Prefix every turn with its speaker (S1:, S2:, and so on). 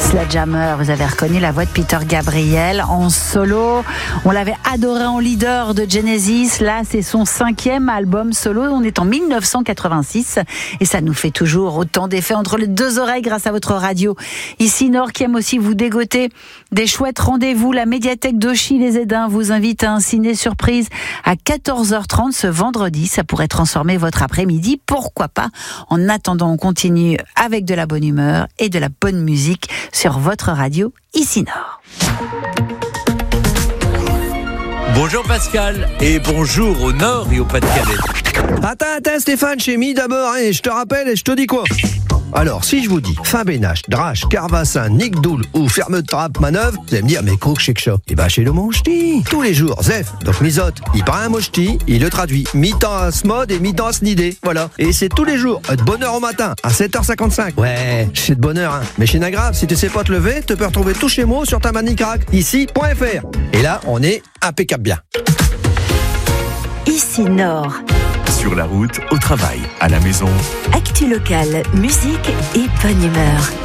S1: Sledgehammer, vous avez reconnu la voix de Peter Gabriel en solo. On l'avait adoré en leader de Genesis. Là, c'est son 5e album solo. On est en 1986 et ça nous fait toujours autant d'effets entre les deux oreilles grâce à votre radio. Ici Nord qui aime aussi vous dégoter des chouettes rendez-vous. La médiathèque d'Auchy les Édins vous invite à un ciné surprise à 14h30 ce vendredi. Ça pourrait transformer votre après-midi. Pourquoi pas? En attendant, on continue avec de la bonne humeur et de la bonne musique sur votre radio, ici Nord.
S2: Bonjour Pascal et bonjour au Nord et au Pas-de-Calais.
S3: Attends Stéphane, chez Mi d'abord, et je te rappelle et je te dis quoi? Alors, si je vous dis Fabénache, Drache, Carvassin, Nick Doul ou Ferme de Trappe, Manœuvre, vous allez me dire, mais quoi que c'est que ça? Eh ben, chez le Monch'ti. Tous les jours, Zef, donc Misote, il prend un Monch'ti, il le traduit mi-temps à Smod et mi-temps à Snidé. Voilà. Et c'est tous les jours, de bonne heure au matin, à 7h55. Ouais, c'est de bonne heure, hein. Mais chez Nagrave, si tu sais pas te lever, tu peux retrouver tous ces mots sur ta manicrac, ici.fr. Et là, on est impeccable bien.
S1: Ici Nord.
S4: Sur la route, au travail, à la maison.
S1: Actu locale, musique et bonne humeur.